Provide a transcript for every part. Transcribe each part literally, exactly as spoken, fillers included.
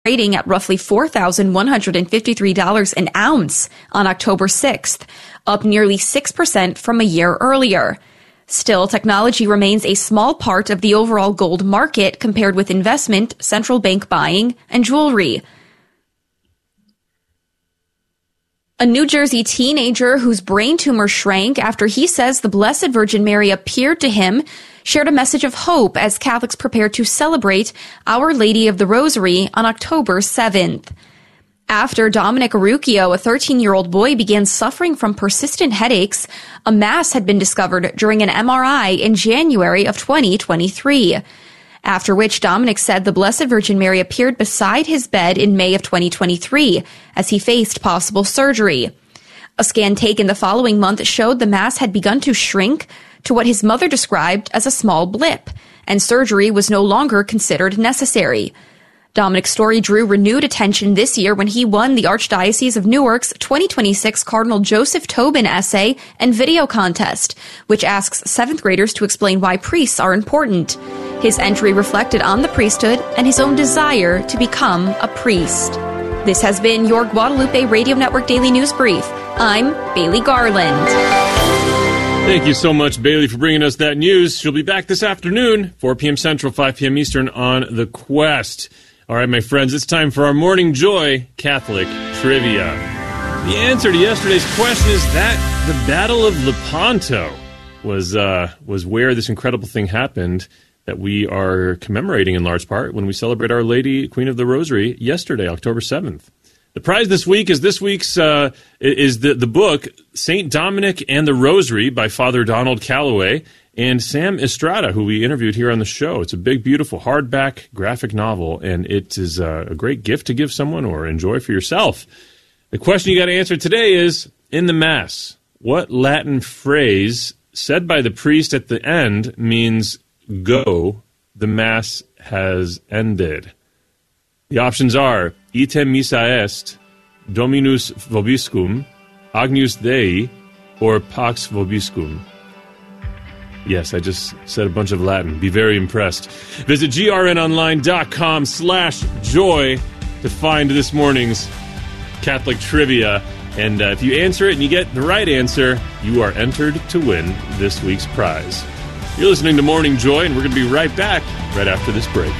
trading at roughly four thousand one hundred fifty-three dollars an ounce on October sixth, up nearly six percent from a year earlier. Still, technology remains a small part of the overall gold market compared with investment, central bank buying, and jewelry. A New Jersey teenager whose brain tumor shrank after he says the Blessed Virgin Mary appeared to him shared a message of hope as Catholics prepare to celebrate Our Lady of the Rosary on October seventh. After Dominic Arucchio, a thirteen-year-old boy, began suffering from persistent headaches, a mass had been discovered during an M R I in January of twenty twenty-three. After which Dominic said the Blessed Virgin Mary appeared beside his bed in May of twenty twenty-three as he faced possible surgery. A scan taken the following month showed the mass had begun to shrink to what his mother described as a small blip, and surgery was no longer considered necessary. Dominic's story drew renewed attention this year when he won the Archdiocese of Newark's twenty twenty-six Cardinal Joseph Tobin essay and video contest, which asks seventh graders to explain why priests are important. His entry reflected on the priesthood and his own desire to become a priest. This has been your Guadalupe Radio Network Daily News Brief. I'm Bailey Garland. Thank you so much, Bailey, for bringing us that news. She'll be back this afternoon, four p.m. Central, five p.m. Eastern, on The Quest. All right, my friends, it's time for our Morning Joy Catholic Trivia. The answer to yesterday's question is that the Battle of Lepanto was uh, was where this incredible thing happened that we are commemorating in large part when we celebrate Our Lady, Queen of the Rosary, yesterday, October seventh. The prize this week is this week's uh, is the, the book Saint Dominic and the Rosary by Father Donald Calloway and Sam Estrada, who we interviewed here on the show. It's a big, beautiful hardback graphic novel, and it is uh, a great gift to give someone or enjoy for yourself. The question you got to answer today is, in the Mass, what Latin phrase said by the priest at the end means, go, the Mass has ended? The options are, item missa est, Dominus vobiscum, Agnus Dei, or Pax vobiscum. Yes, I just said a bunch of Latin. Be very impressed. Visit grnonline.com slash joy to find this morning's Catholic trivia. And uh, if you answer it and you get the right answer, you are entered to win this week's prize. You're listening to Morning Joy, and we're going to be right back right after this break.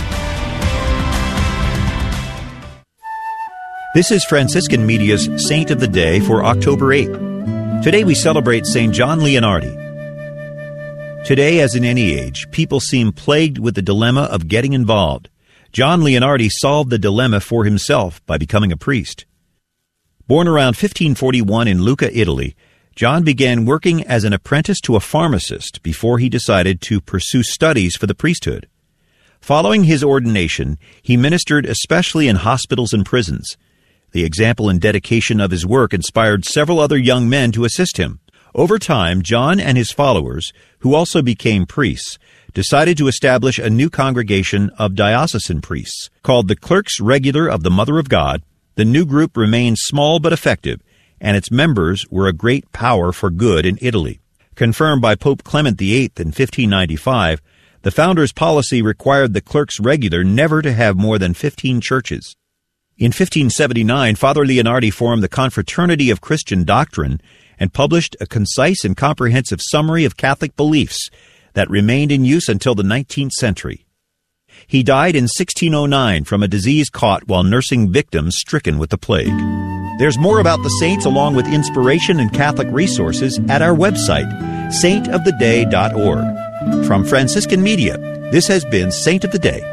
This is Franciscan Media's Saint of the Day for October eighth. Today we celebrate Saint John Leonardi. Today, as in any age, people seem plagued with the dilemma of getting involved. John Leonardi solved the dilemma for himself by becoming a priest. Born around fifteen forty-one in Lucca, Italy, John began working as an apprentice to a pharmacist before he decided to pursue studies for the priesthood. Following his ordination, he ministered especially in hospitals and prisons. The example and dedication of his work inspired several other young men to assist him. Over time, John and his followers, who also became priests, decided to establish a new congregation of diocesan priests. Called the Clerks Regular of the Mother of God, the new group remained small but effective, and its members were a great power for good in Italy. Confirmed by Pope Clement the Eighth in fifteen ninety-five, the founder's policy required the Clerks Regular never to have more than fifteen churches. In fifteen seventy-nine, Father Leonardi formed the Confraternity of Christian Doctrine and published a concise and comprehensive summary of Catholic beliefs that remained in use until the nineteenth century. He died in sixteen oh nine from a disease caught while nursing victims stricken with the plague. There's more about the saints along with inspiration and Catholic resources at our website, saint of the day dot org. From Franciscan Media, this has been Saint of the Day.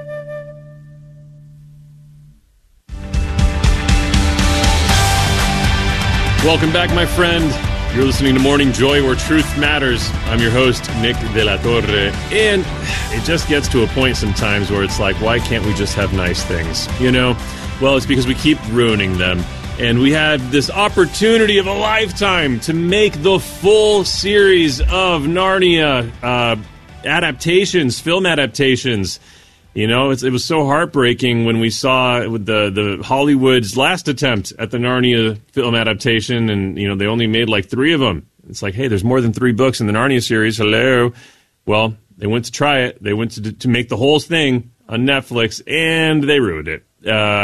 Welcome back, my friend. You're listening to Morning Joy, where truth matters. I'm your host, Nick De La Torre. And it just gets to a point sometimes where it's like, why can't we just have nice things? You know? Well, it's because we keep ruining them. And we had this opportunity of a lifetime to make the full series of Narnia uh, adaptations, film adaptations. You know, it's, it was so heartbreaking when we saw the the Hollywood's last attempt at the Narnia film adaptation, and, you know, they only made like three of them. It's like, hey, there's more than three books in the Narnia series. Hello. Well, they went to try it. They went to to make the whole thing on Netflix, and they ruined it. Uh,